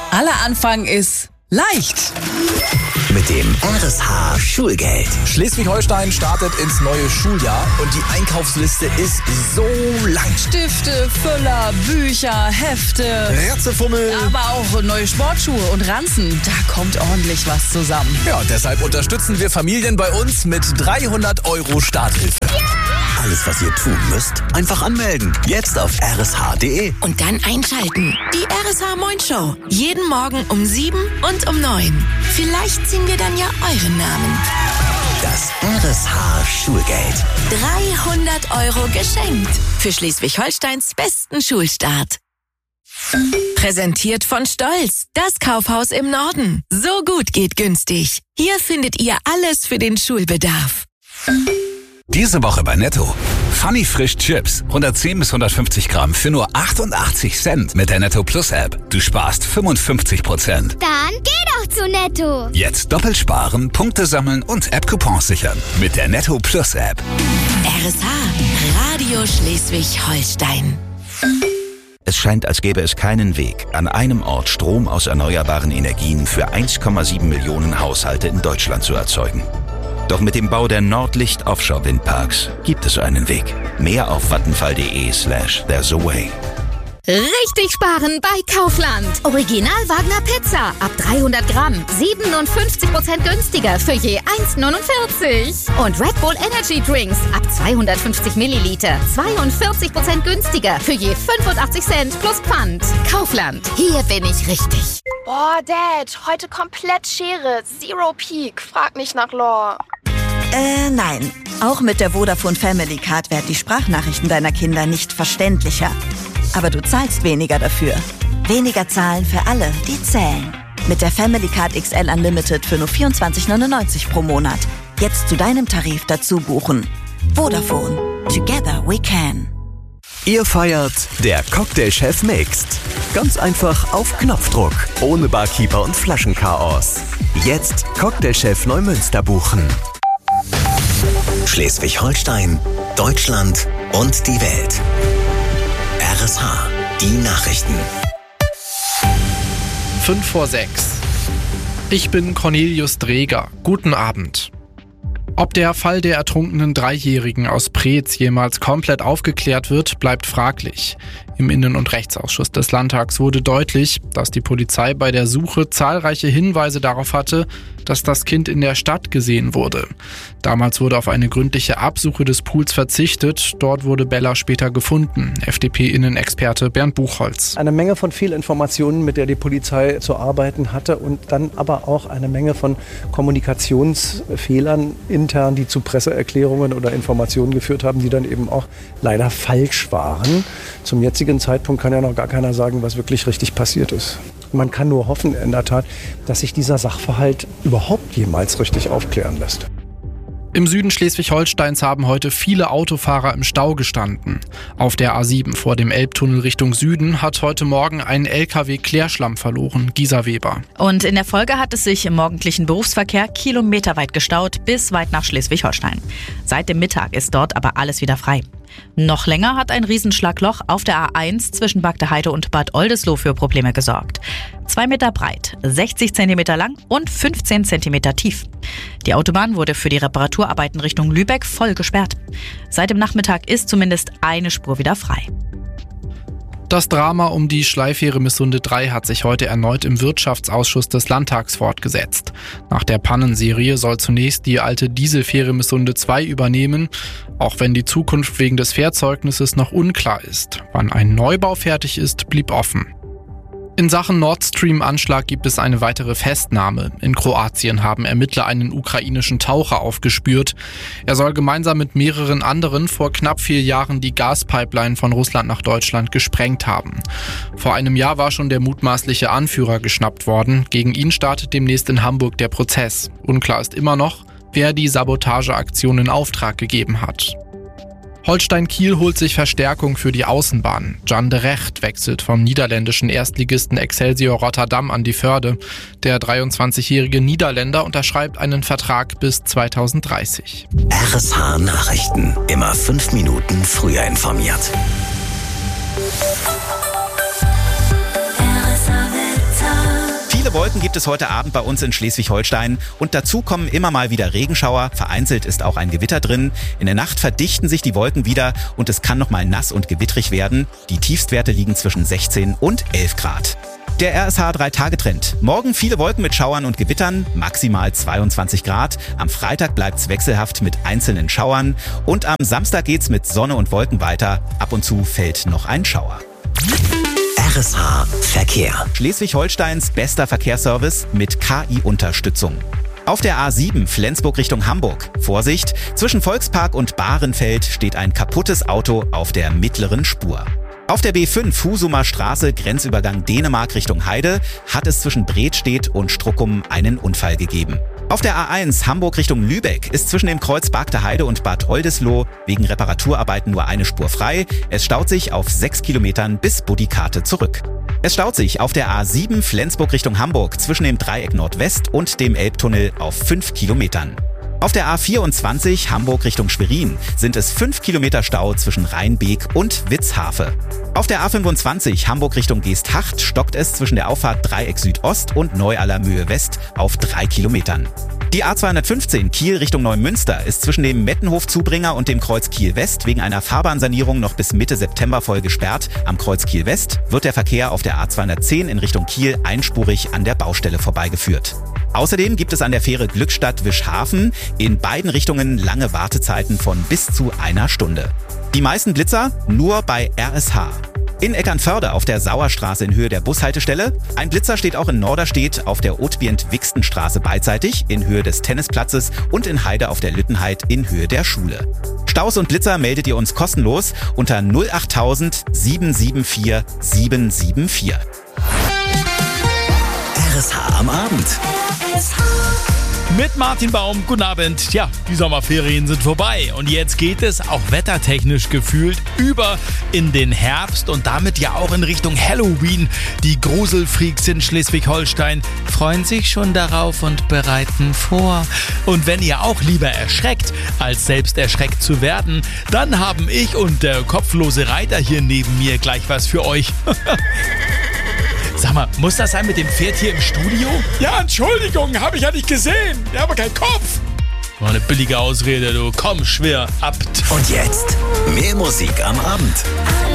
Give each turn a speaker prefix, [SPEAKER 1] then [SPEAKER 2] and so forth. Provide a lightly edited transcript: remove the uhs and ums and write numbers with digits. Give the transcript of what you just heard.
[SPEAKER 1] Aller Anfang ist leicht.
[SPEAKER 2] Mit dem RSH Schulgeld.
[SPEAKER 3] Schleswig-Holstein startet ins neue Schuljahr und die Einkaufsliste ist so lang.
[SPEAKER 1] Stifte, Füller, Bücher, Hefte.
[SPEAKER 3] Ratzefummel.
[SPEAKER 1] Aber auch neue Sportschuhe und Ranzen. Da kommt ordentlich was zusammen.
[SPEAKER 3] Ja, deshalb unterstützen wir Familien bei uns mit 300 € Starthilfe.
[SPEAKER 2] Alles, was ihr tun müsst, einfach anmelden. Jetzt auf rsh.de.
[SPEAKER 4] Und dann einschalten. Die RSH Moin Show. Jeden Morgen um 7 und um 9. Vielleicht ziehen wir dann ja euren Namen.
[SPEAKER 2] Das RSH Schulgeld.
[SPEAKER 4] 300 € geschenkt. Für Schleswig-Holsteins besten Schulstart. Präsentiert von Stolz, das Kaufhaus im Norden. So gut geht günstig. Hier findet ihr alles für den Schulbedarf.
[SPEAKER 5] Diese Woche bei Netto. Funny Frisch Chips. 110 bis 150 Gramm für nur 88 Cent mit der Netto Plus App. Du sparst 55%.
[SPEAKER 6] Dann geh doch zu Netto.
[SPEAKER 5] Jetzt doppelt sparen, Punkte sammeln und App-Coupons sichern. Mit der Netto Plus App.
[SPEAKER 4] RSH, Radio Schleswig-Holstein.
[SPEAKER 7] Es scheint, als gäbe es keinen Weg, an einem Ort Strom aus erneuerbaren Energien für 1,7 Millionen Haushalte in Deutschland zu erzeugen. Doch mit dem Bau der Nordlicht Offshore Windparks gibt es einen Weg. Mehr auf vattenfall.de/there's a way.
[SPEAKER 6] Richtig sparen bei Kaufland. Original Wagner Pizza. Ab 300 Gramm. 57% günstiger für je 1,49. Und Red Bull Energy Drinks. Ab 250 Milliliter. 42% günstiger für je 85 Cent plus Pfand. Kaufland. Hier bin ich richtig.
[SPEAKER 8] Boah, Dad, heute komplett Schere. Zero Peak. Frag nicht nach Lore.
[SPEAKER 9] Nein. Auch mit der Vodafone Family Card werden die Sprachnachrichten deiner Kinder nicht verständlicher. Aber du zahlst weniger dafür. Weniger zahlen für alle, die zählen. Mit der Family Card XL Unlimited für nur 24,99 pro Monat. Jetzt zu deinem Tarif dazu buchen. Vodafone. Together we can.
[SPEAKER 2] Ihr feiert der Cocktailchef Mixed. Ganz einfach auf Knopfdruck. Ohne Barkeeper und Flaschenchaos. Jetzt Cocktailchef Neumünster buchen. Schleswig-Holstein, Deutschland und die Welt. RSH, die Nachrichten.
[SPEAKER 10] 5:06. Ich bin Cornelius Dreger. Guten Abend. Ob der Fall der ertrunkenen Dreijährigen aus Preetz jemals komplett aufgeklärt wird, bleibt fraglich. Im Innen- und Rechtsausschuss des Landtags wurde deutlich, dass die Polizei bei der Suche zahlreiche Hinweise darauf hatte, dass das Kind in der Stadt gesehen wurde. Damals wurde auf eine gründliche Absuche des Pools verzichtet. Dort wurde Bella später gefunden. FDP-Innenexperte Bernd Buchholz.
[SPEAKER 11] Eine Menge von Fehlinformationen, mit der die Polizei zu arbeiten hatte und dann aber auch eine Menge von Kommunikationsfehlern intern, die zu Presseerklärungen oder Informationen geführt haben, die dann eben auch leider falsch waren. Zum jetzigen Zeitpunkt kann ja noch gar keiner sagen, was wirklich richtig passiert ist. Man kann nur hoffen, in der Tat, dass sich dieser Sachverhalt überhaupt jemals richtig aufklären lässt.
[SPEAKER 10] Im Süden Schleswig-Holsteins haben heute viele Autofahrer im Stau gestanden. Auf der A7 vor dem Elbtunnel Richtung Süden hat heute Morgen ein LKW Klärschlamm verloren. Gisa Weber.
[SPEAKER 12] Und in der Folge hat es sich im morgendlichen Berufsverkehr kilometerweit gestaut, bis weit nach Schleswig-Holstein. Seit dem Mittag ist dort aber alles wieder frei. Noch länger hat ein Riesenschlagloch auf der A1 zwischen Bagdeheide und Bad Oldesloe für Probleme gesorgt. 2 Meter breit, 60 Zentimeter lang und 15 Zentimeter tief. Die Autobahn wurde für die Reparaturarbeiten Richtung Lübeck voll gesperrt. Seit dem Nachmittag ist zumindest eine Spur wieder frei.
[SPEAKER 10] Das Drama um die Schleifähre Missunde 3 hat sich heute erneut im Wirtschaftsausschuss des Landtags fortgesetzt. Nach der Pannenserie soll zunächst die alte Dieselfähre Missunde 2 übernehmen, auch wenn die Zukunft wegen des Fährzeugnisses noch unklar ist. Wann ein Neubau fertig ist, blieb offen. In Sachen Nord Stream-Anschlag gibt es eine weitere Festnahme. In Kroatien haben Ermittler einen ukrainischen Taucher aufgespürt. Er soll gemeinsam mit mehreren anderen vor knapp 4 Jahren die Gaspipeline von Russland nach Deutschland gesprengt haben. Vor einem Jahr war schon der mutmaßliche Anführer geschnappt worden. Gegen ihn startet demnächst in Hamburg der Prozess. Unklar ist immer noch, wer die Sabotageaktion in Auftrag gegeben hat. Holstein-Kiel holt sich Verstärkung für die Außenbahn. Jan de Recht wechselt vom niederländischen Erstligisten Excelsior Rotterdam an die Förde. Der 23-jährige Niederländer unterschreibt einen Vertrag bis 2030.
[SPEAKER 2] RSH Nachrichten. Immer 5 Minuten früher informiert.
[SPEAKER 13] RSH Wetter. Viele Wolken gibt es heute Abend bei uns in Schleswig-Holstein und dazu kommen immer mal wieder Regenschauer. Vereinzelt ist auch ein Gewitter drin. In der Nacht verdichten sich die Wolken wieder und es kann nochmal nass und gewittrig werden. Die Tiefstwerte liegen zwischen 16 und 11 Grad. Der RSH 3-Tage-Trend. Morgen viele Wolken mit Schauern und Gewittern, maximal 22 Grad. Am Freitag bleibt's wechselhaft mit einzelnen Schauern. Und am Samstag geht's mit Sonne und Wolken weiter. Ab und zu fällt noch ein Schauer.
[SPEAKER 2] RSH Verkehr.
[SPEAKER 13] Schleswig-Holsteins bester Verkehrsservice mit KI-Unterstützung. Auf der A7 Flensburg Richtung Hamburg. Vorsicht, zwischen Volkspark und Bahrenfeld steht ein kaputtes Auto auf der mittleren Spur. Auf der B5 Husumer Straße, Grenzübergang Dänemark Richtung Heide, hat es zwischen Bredstedt und Struckum einen Unfall gegeben. Auf der A1 Hamburg Richtung Lübeck ist zwischen dem Kreuz Barkter Heide und Bad Oldesloe wegen Reparaturarbeiten nur eine Spur frei. Es staut sich auf 6 Kilometern bis Buddikate zurück. Es staut sich auf der A7 Flensburg Richtung Hamburg zwischen dem Dreieck Nordwest und dem Elbtunnel auf 5 Kilometern. Auf der A24 Hamburg Richtung Schwerin sind es 5 Kilometer Stau zwischen Rheinbeek und Witzhafe. Auf der A25 Hamburg Richtung Geesthacht stockt es zwischen der Auffahrt Dreieck Südost und Neu-Allermöhe West auf 3 Kilometern. Die A215 Kiel Richtung Neumünster ist zwischen dem Mettenhof-Zubringer und dem Kreuz Kiel West wegen einer Fahrbahnsanierung noch bis Mitte September voll gesperrt. Am Kreuz Kiel West wird der Verkehr auf der A210 in Richtung Kiel einspurig an der Baustelle vorbeigeführt. Außerdem gibt es an der Fähre Glückstadt-Wischhafen in beiden Richtungen lange Wartezeiten von bis zu einer Stunde. Die meisten Blitzer nur bei RSH. In Eckernförde auf der Sauerstraße in Höhe der Bushaltestelle. Ein Blitzer steht auch in Norderstedt auf der Otbient-Wixtenstraße beidseitig in Höhe des Tennisplatzes und in Heide auf der Lüttenheid in Höhe der Schule. Staus und Blitzer meldet ihr uns kostenlos unter 08000 774 774.
[SPEAKER 2] RSH am Abend.
[SPEAKER 14] Mit Martin Baum, guten Abend. Ja, die Sommerferien sind vorbei und jetzt geht es, auch wettertechnisch gefühlt, über in den Herbst und damit ja auch in Richtung Halloween. Die Gruselfreaks in Schleswig-Holstein freuen sich schon darauf und bereiten vor. Und wenn ihr auch lieber erschreckt, als selbst erschreckt zu werden, dann haben ich und der kopflose Reiter hier neben mir gleich was für euch. Sag mal, muss das sein mit dem Pferd hier im Studio?
[SPEAKER 15] Ja, Entschuldigung, habe ich ja nicht gesehen. Der hat aber keinen Kopf.
[SPEAKER 14] War eine billige Ausrede, du. Komm, schwer, abt.
[SPEAKER 2] Und jetzt mehr Musik am Abend.